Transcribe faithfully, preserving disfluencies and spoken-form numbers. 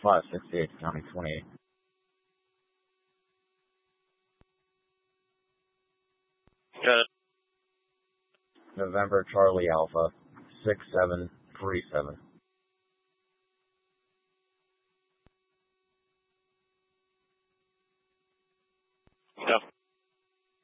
five sixty-eight County twenty-eight. Got it. November Charlie Alpha six seven three seven.